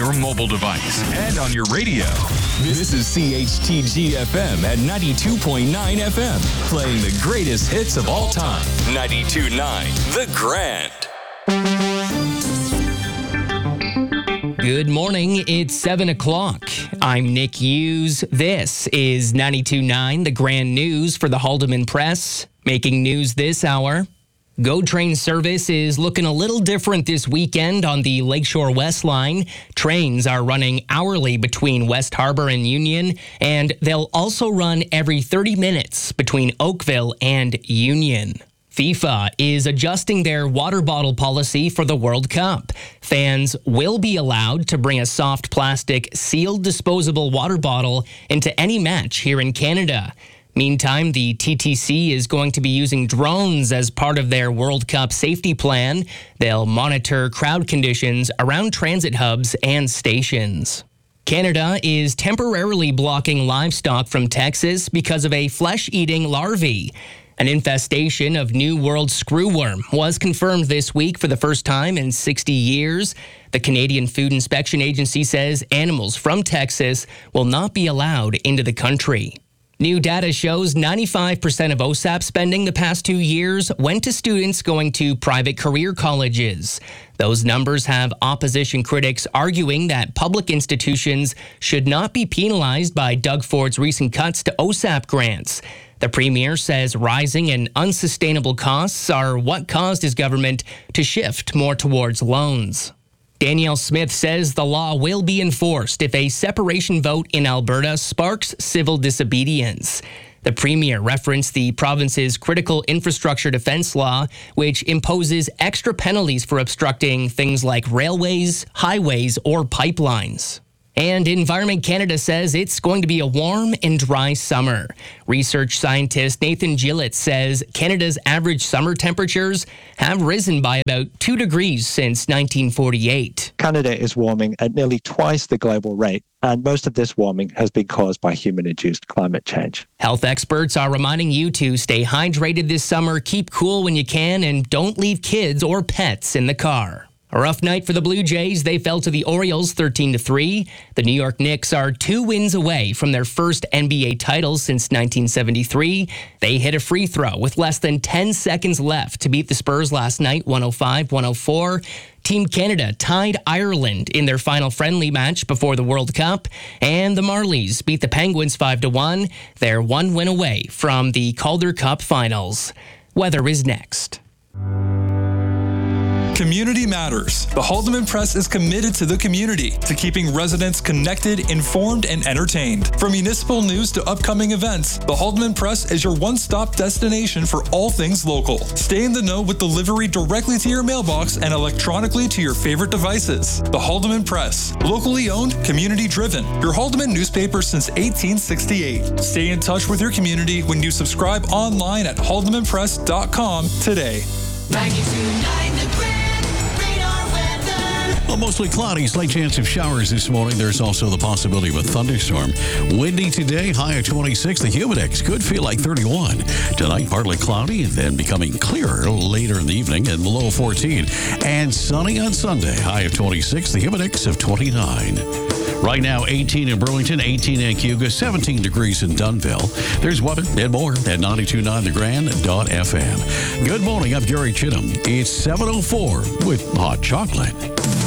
your mobile device and on your radio. This is CHTG FM at 92.9 FM, playing the greatest hits of all time. 92.9 The Grand. Good morning. It's 7 o'clock. I'm Nick Hughes. This is 92.9 The Grand News for the Haldeman Press. Making news this hour. GO Train service is looking a little different this weekend on the Lakeshore West Line. Trains are running hourly between West Harbor and Union, and they'll also run every 30 minutes between Oakville and Union. FIFA is adjusting their water bottle policy for the World Cup. Fans will be allowed to bring a soft plastic sealed disposable water bottle into any match here in Canada. Meantime, the TTC is going to be using drones as part of their World Cup safety plan. They'll monitor crowd conditions around transit hubs and stations. Canada is temporarily blocking livestock from Texas because of a flesh-eating larvae. An infestation of New World screwworm was confirmed this week for the first time in 60 years. The Canadian Food Inspection Agency says animals from Texas will not be allowed into the country. New data shows 95% of OSAP spending the past 2 years went to students going to private career colleges. Those numbers have opposition critics arguing that public institutions should not be penalized by Doug Ford's recent cuts to OSAP grants. The premier says rising and unsustainable costs are what caused his government to shift more towards loans. Danielle Smith says the law will be enforced if a separation vote in Alberta sparks civil disobedience. The premier referenced the province's critical infrastructure defense law, which imposes extra penalties for obstructing things like railways, highways, or pipelines. And Environment Canada says it's going to be a warm and dry summer. Research scientist Nathan Gillett says Canada's average summer temperatures have risen by about 2 degrees since 1948. Canada is warming at nearly twice the global rate, and most of this warming has been caused by human-induced climate change. Health experts are reminding you to stay hydrated this summer, keep cool when you can, and don't leave kids or pets in the car. A rough night for the Blue Jays. They fell to the Orioles 13-3. The New York Knicks are 2 wins away from their first NBA title since 1973. They hit a free throw with less than 10 seconds left to beat the Spurs last night, 105-104. Team Canada tied Ireland in their final friendly match before the World Cup. And the Marlies beat the Penguins 5-1. They're 1 win away from the Calder Cup finals. Weather is next. Community matters. The Haldeman Press is committed to the community, to keeping residents connected, informed, and entertained. From municipal news to upcoming events, the Haldeman Press is your one-stop destination for all things local. Stay in the know with delivery directly to your mailbox and electronically to your favorite devices. The Haldeman Press, locally owned, community-driven. Your Haldeman newspaper since 1868. Stay in touch with your community when you subscribe online at haldemanpress.com today. 92.9 The Grand. Well, mostly cloudy, slight chance of showers this morning. There's also the possibility of a thunderstorm. Windy today, high of 26. The humidex could feel like 31. Tonight, partly cloudy and then becoming clearer later in the evening and low 14. And sunny on Sunday, high of 26. The humidex of 29. Right now, 18 in Burlington, 18 in Cayuga, 17 degrees in Dunnville. There's weather and more at 92.9thegrand.fm. Good morning, I'm Gary Chittum. It's 7:04 with Hot Chocolate.